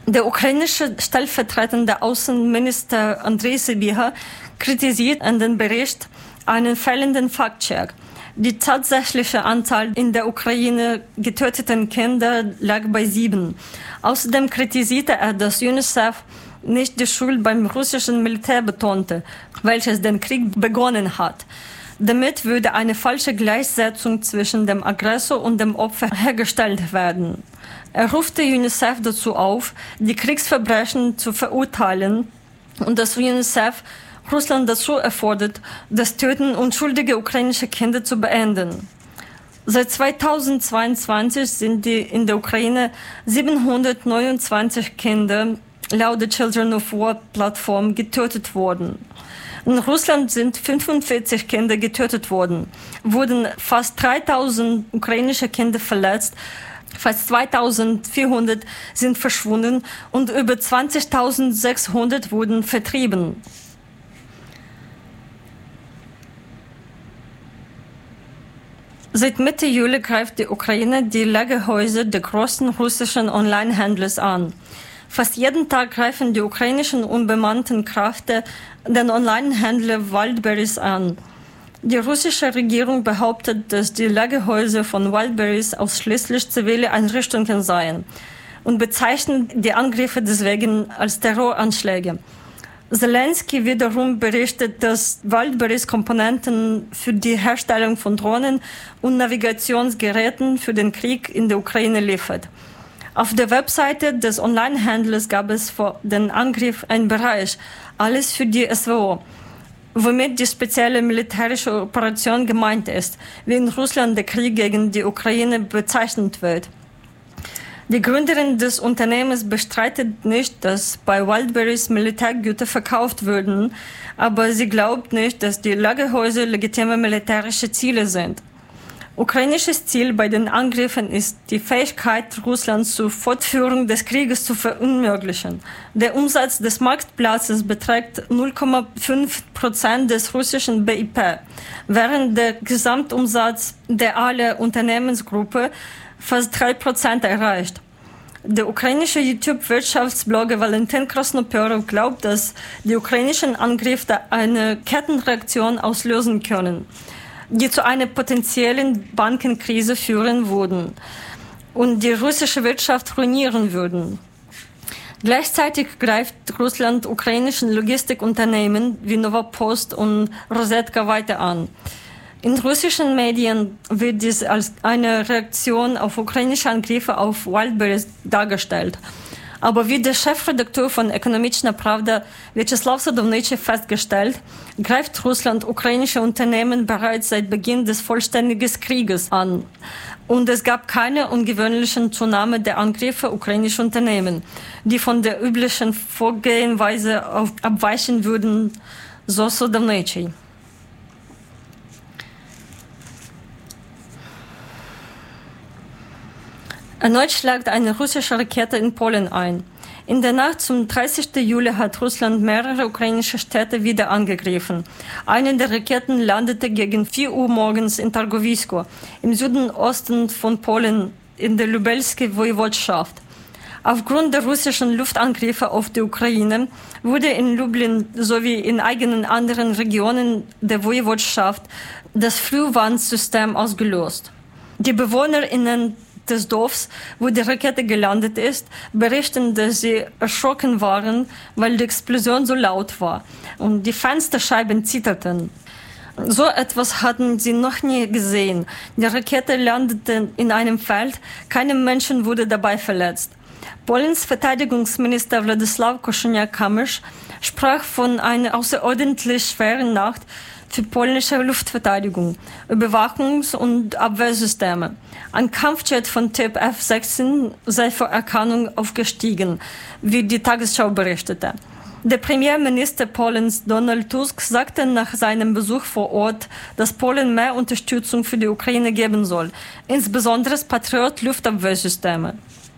Der ukrainische stellvertretende Außenminister Andrei Sybiha kritisiert in dem Bericht einen fehlenden Faktcheck. Die tatsächliche Anzahl in der Ukraine getöteten Kinder lag bei 7. Außerdem kritisierte er, dass UNICEF nicht die Schuld beim russischen Militär betonte, welches den Krieg begonnen hat. Damit würde eine falsche Gleichsetzung zwischen dem Aggressor und dem Opfer hergestellt werden. Er ruft die UNICEF dazu auf, die Kriegsverbrechen zu verurteilen und dass UNICEF Russland dazu erfordert, das Töten unschuldiger ukrainischer Kinder zu beenden. Seit 2022 sind in der Ukraine 729 Kinder laut der Children of War Plattform getötet worden. In Russland sind 45 Kinder getötet worden, wurden fast 3000 ukrainische Kinder verletzt, fast 2400 sind verschwunden und über 20.600 wurden vertrieben. Seit Mitte Juli greift die Ukraine die Lagerhäuser der großen russischen Onlinehändler an. Fast jeden Tag greifen die ukrainischen unbemannten Kräfte den Onlinehändler Wildberries an. Die russische Regierung behauptet, dass die Lagerhäuser von Wildberries ausschließlich zivile Einrichtungen seien und bezeichnet die Angriffe deswegen als Terroranschläge. Zelensky wiederum berichtet, dass Wildberries Komponenten für die Herstellung von Drohnen und Navigationsgeräten für den Krieg in der Ukraine liefert. Auf der Webseite des Onlinehändlers gab es vor dem Angriff einen Bereich, alles für die SWO, womit die spezielle militärische Operation gemeint ist, wie in Russland der Krieg gegen die Ukraine bezeichnet wird. Die Gründerin des Unternehmens bestreitet nicht, dass bei Wildberries Militärgüter verkauft würden, aber sie glaubt nicht, dass die Lagerhäuser legitime militärische Ziele sind. Ukrainisches Ziel bei den Angriffen ist, die Fähigkeit Russlands zur Fortführung des Krieges zu verunmöglichen. Der Umsatz des Marktplatzes beträgt 0,5% des russischen BIP, während der Gesamtumsatz der aller Unternehmensgruppe fast 3% erreicht. Der ukrainische YouTube-Wirtschaftsblogger Valentin Krasnoperov glaubt, dass die ukrainischen Angriffe eine Kettenreaktion auslösen können, die zu einer potenziellen Bankenkrise führen würden und die russische Wirtschaft ruinieren würden. Gleichzeitig greift Russland ukrainischen Logistikunternehmen wie Novopost und Rosetka weiter an. In russischen Medien wird dies als eine Reaktion auf ukrainische Angriffe auf Wildberries dargestellt. Aber wie der Chefredakteur von Ekonomiczna Prawda Vyacheslav Sadovnicy festgestellt, greift Russland ukrainische Unternehmen bereits seit Beginn des vollständigen Krieges an. Und es gab keine ungewöhnlichen Zunahme der Angriffe ukrainischer Unternehmen, die von der üblichen Vorgehensweise abweichen würden, so Sadovnicy. Erneut schlägt eine russische Rakete in Polen ein. In der Nacht zum 30. Juli hat Russland mehrere ukrainische Städte wieder angegriffen. Eine der Raketen landete gegen 4 Uhr morgens in Targowisko, im Südosten von Polen, in der Lubelskiej Woiwodschaft. Aufgrund der russischen Luftangriffe auf die Ukraine wurde in Lublin sowie in einigen anderen Regionen der Woiwodschaft das Frühwarnsystem ausgelöst. Die BewohnerInnen des Dorfs, wo die Rakete gelandet ist, berichten, dass sie erschrocken waren, weil die Explosion so laut war und die Fensterscheiben zitterten. So etwas hatten sie noch nie gesehen. Die Rakete landete in einem Feld, keinem Menschen wurde dabei verletzt. Polens Verteidigungsminister Władysław Kosiniak-Kamysz sprach von einer außerordentlich schweren Nacht für polnische Luftverteidigung, Überwachungs- und Abwehrsysteme. Ein Kampfjet von Typ F-16 sei vor Erkennung aufgestiegen, wie die Tagesschau berichtete. Der Premierminister Polens Donald Tusk sagte nach seinem Besuch vor Ort, dass Polen mehr Unterstützung für die Ukraine geben soll, insbesondere Patriot-Luftabwehrsysteme.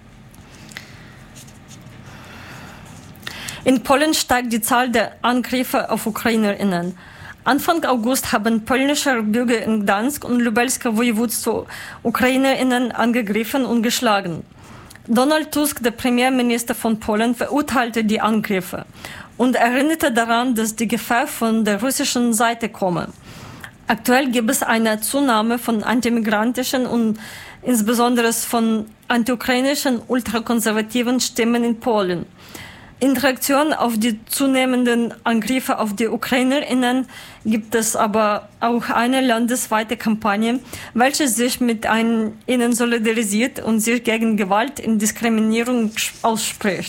In Polen steigt die Zahl der Angriffe auf UkrainerInnen. Anfang August haben polnische Bürger in Gdansk und Lubelsker Województwo UkrainerInnen angegriffen und geschlagen. Donald Tusk, der Premierminister von Polen, verurteilte die Angriffe und erinnerte daran, dass die Gefahr von der russischen Seite komme. Aktuell gibt es eine Zunahme von antimigrantischen und insbesondere von antiukrainischen ultrakonservativen Stimmen in Polen. In Reaktion auf die zunehmenden Angriffe auf die UkrainerInnen gibt es aber auch eine landesweite Kampagne, welche sich mit ihnen solidarisiert und sich gegen Gewalt und Diskriminierung ausspricht.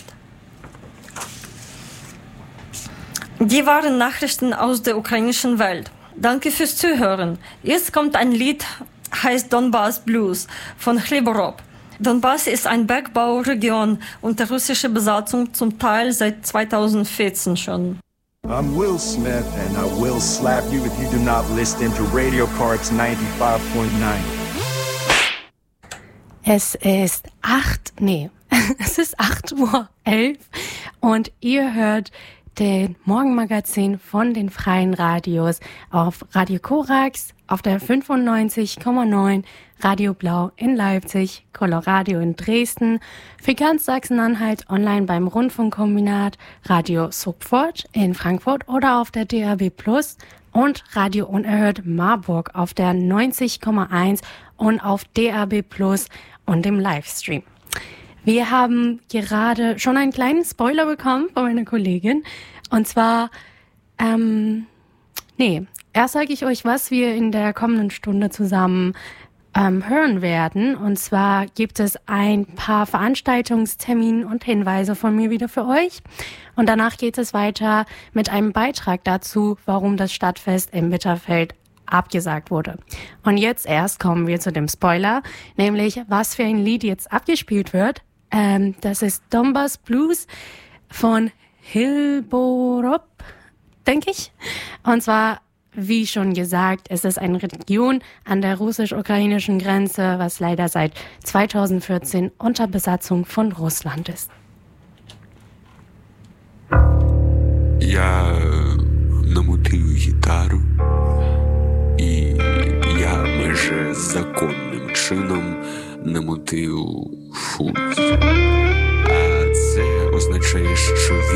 Die waren Nachrichten aus der ukrainischen Welt. Danke fürs Zuhören. Jetzt kommt ein Lied, heißt Donbass Blues von Chleborob. Donbass ist eine Bergbauregion unter russischer Besatzung, zum Teil seit 2014 schon. I'm Will Smith and I will slap you if you do not listen to Radio Parks 95.9. Es ist 8:11 Uhr und ihr hört den Morgenmagazin von den Freien Radios auf Radio Korax, auf der 95,9, Radio Blau in Leipzig, Coloradio in Dresden, für ganz Sachsen-Anhalt online beim Rundfunkkombinat, Radio Sopfort in Frankfurt oder auf der DAB Plus und Radio Unerhört Marburg auf der 90,1 und auf DAB Plus und im Livestream. Wir haben gerade schon einen kleinen Spoiler bekommen von meiner Kollegin. Und zwar, erst sage ich euch, was wir in der kommenden Stunde zusammen hören werden. Und zwar gibt es ein paar Veranstaltungstermine und Hinweise von mir wieder für euch. Und danach geht es weiter mit einem Beitrag dazu, warum das Stadtfest im Bitterfeld abgesagt wurde. Und jetzt erst kommen wir zu dem Spoiler, nämlich was für ein Lied jetzt abgespielt wird. Das ist Donbass Blues von Chleborob, denke ich. Und zwar, wie schon gesagt, es ist eine Region an der russisch-ukrainischen Grenze, was leider seit 2014 unter Besatzung von Russland ist. Я намотив гітару, і я майже законним чином намотив фунт. А це означає, що